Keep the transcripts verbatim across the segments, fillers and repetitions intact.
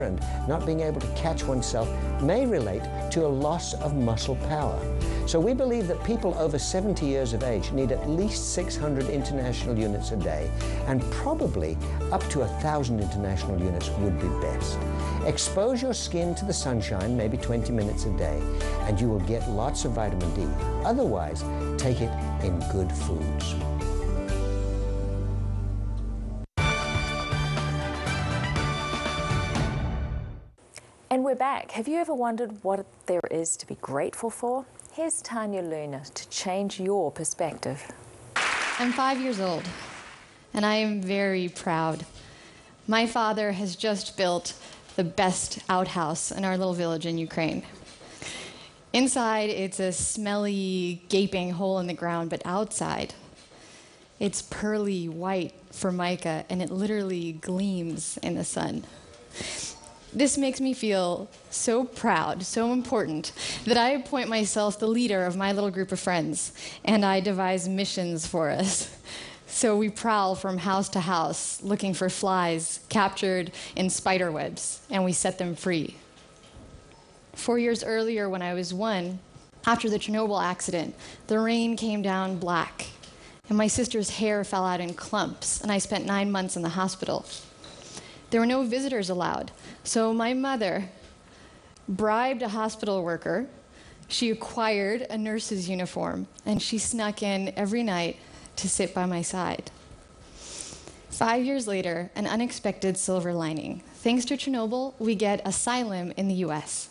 and not being able to catch oneself may relate to a loss of muscle power. So we believe that people over seventy years of age need at least six hundred international units a day, and probably up to one thousand international units would be best. Expose your skin to the sunshine, maybe twenty minutes a day, and you will get lots of vitamin D. Otherwise, take it in good foods. And we're back. Have you ever wondered what there is to be grateful for? Here's Tanya Luna to change your perspective. I'm five years old, and I am very proud. My father has just built the best outhouse in our little village in Ukraine. Inside, it's a smelly, gaping hole in the ground, but outside, it's pearly white formica, and it literally gleams in the sun. This makes me feel so proud, so important, that I appoint myself the leader of my little group of friends, and I devise missions for us. So we prowl from house to house, looking for flies captured in spider webs, and we set them free. Four years earlier, when I was one, after the Chernobyl accident, the rain came down black, and my sister's hair fell out in clumps, and I spent nine months in the hospital. There were no visitors allowed, so my mother bribed a hospital worker. She acquired a nurse's uniform, and she snuck in every night to sit by my side. Five years later, an unexpected silver lining. Thanks to Chernobyl, we get asylum in the U S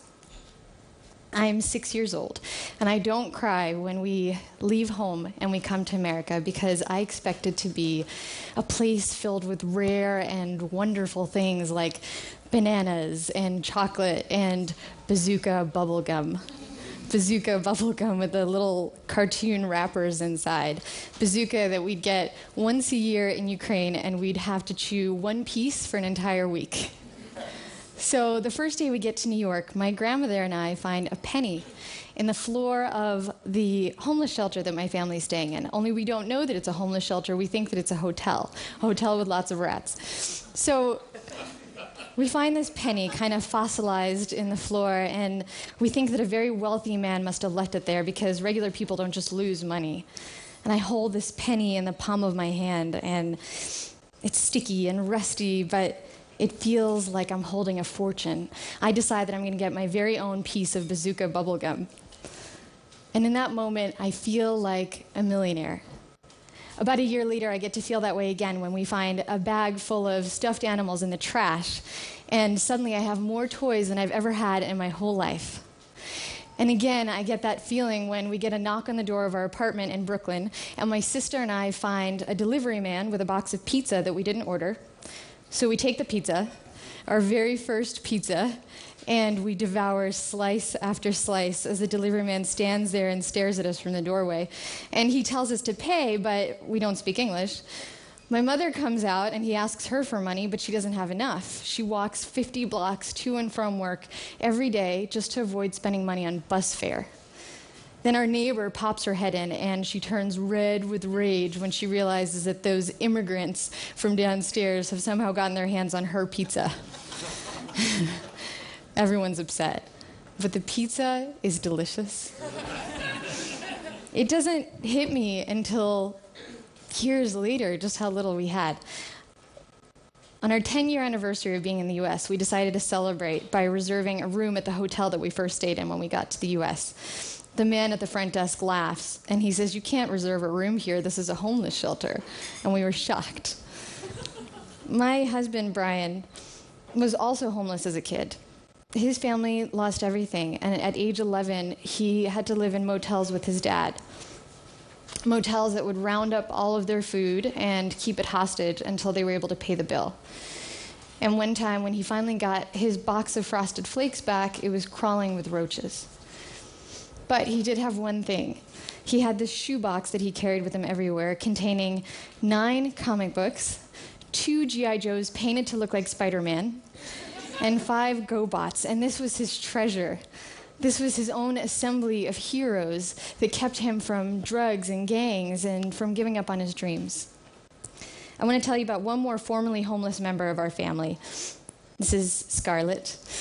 I'm six years old, and I don't cry when we leave home and we come to America, because I expect it to be a place filled with rare and wonderful things like bananas and chocolate and bazooka bubblegum. Bazooka bubblegum with the little cartoon wrappers inside. Bazooka that we'd get once a year in Ukraine, and we'd have to chew one piece for an entire week. So the first day we get to New York, my grandmother and I find a penny in the floor of the homeless shelter that my family's staying in. Only we don't know that it's a homeless shelter. We think that it's a hotel, a hotel with lots of rats. So we find this penny kind of fossilized in the floor, and we think that a very wealthy man must have left it there, because regular people don't just lose money. And I hold this penny in the palm of my hand, and it's sticky and rusty, but it feels like I'm holding a fortune. I decide that I'm going to get my very own piece of bazooka bubblegum. And in that moment, I feel like a millionaire. About a year later, I get to feel that way again when we find a bag full of stuffed animals in the trash. And suddenly I have more toys than I've ever had in my whole life. And again, I get that feeling when we get a knock on the door of our apartment in Brooklyn, and my sister and I find a delivery man with a box of pizza that we didn't order. So we take the pizza, our very first pizza, and we devour slice after slice as the delivery man stands there and stares at us from the doorway. And he tells us to pay, but we don't speak English. My mother comes out, and he asks her for money, but she doesn't have enough. She walks fifty blocks to and from work every day just to avoid spending money on bus fare. Then our neighbor pops her head in, and she turns red with rage when she realizes that those immigrants from downstairs have somehow gotten their hands on her pizza. Everyone's upset, but the pizza is delicious. It doesn't hit me until years later just how little we had. On our ten-year anniversary of being in the U S, we decided to celebrate by reserving a room at the hotel that we first stayed in when we got to the U S The man at the front desk laughs, and he says, "You can't reserve a room here. This is a homeless shelter." And we were shocked. My husband, Brian, was also homeless as a kid. His family lost everything, and at age eleven, he had to live in motels with his dad. Motels that would round up all of their food and keep it hostage until they were able to pay the bill. And one time, when he finally got his box of Frosted Flakes back, it was crawling with roaches. But he did have one thing. He had this shoebox that he carried with him everywhere, containing nine comic books, two G I Joes painted to look like Spider-Man, and five GoBots. And this was his treasure. This was his own assembly of heroes that kept him from drugs and gangs and from giving up on his dreams. I want to tell you about one more formerly homeless member of our family. This is Scarlett.